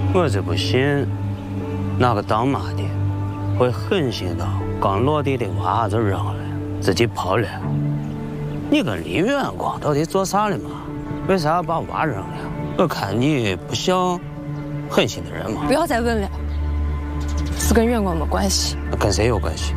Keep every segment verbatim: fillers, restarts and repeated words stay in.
我就不信那个当妈的会狠心到刚落地的娃就扔了，自己跑了。你跟李远光到底做啥了嘛？为啥要把娃扔了？我看你不像狠心的人嘛。 不要再问了，是跟远光没关系。 跟谁有关系？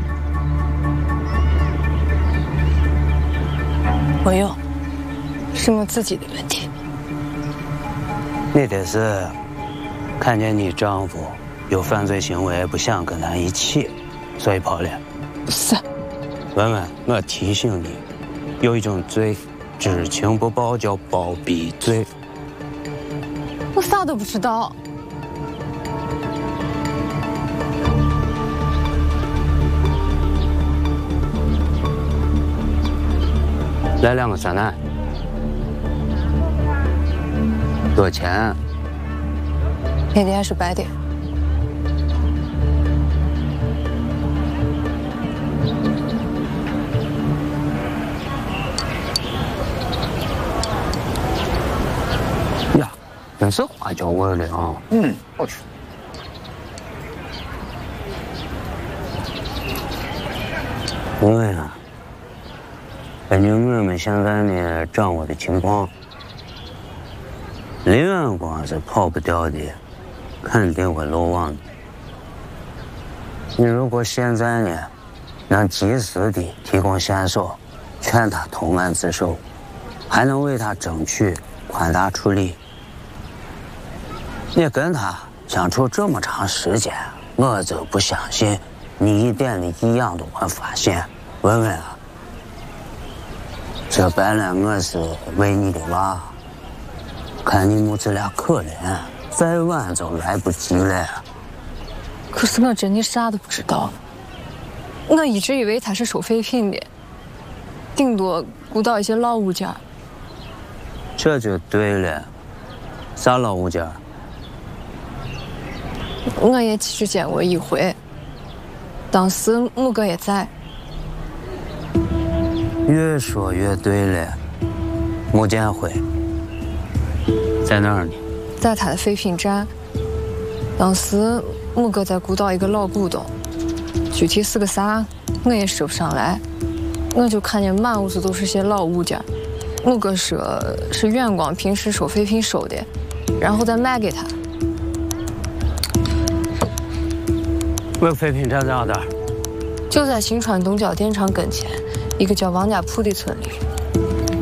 没有，是我自己的问题。 你这是看见你丈夫有犯罪行为，不想跟他一起，所以跑了。 不是。 文文，我提醒你，有一种罪，知情不报叫包庇罪。 我啥都不知道。 来两个酸奶。多少钱？ 黑的还是白的？ 呀，真是花椒味的啊！ 嗯，好吃。 因为啊，根据我们现在呢掌握的情况，李远光是跑不掉的，肯定会漏网的。你如果现在呢能及时的提供线索，劝他投案自首，还能为他争取宽大处理，你跟他相处这么长时间，我就不相信你一点的异样都没发现。文文啊，这白了我是为你的娃，看你母子俩可怜，再晚就来不及了。 可是我真的啥都不知道，我一直以为他是收废品的，顶多顾到一些老物件。 这就对了，啥老物件？ 我也去见过一回，当时母哥也在。 越说越对了，穆建辉在哪儿呢？ 在他的废品站。当时母哥在鼓捣一个老古董，具体是个啥我也说不上来，我就看见满屋子都是些老物件。母哥说是远光平时收废品收的，然后再卖给他。 那个废品站在哪儿？ 就在新川东郊电厂跟前一个叫王家铺的村里。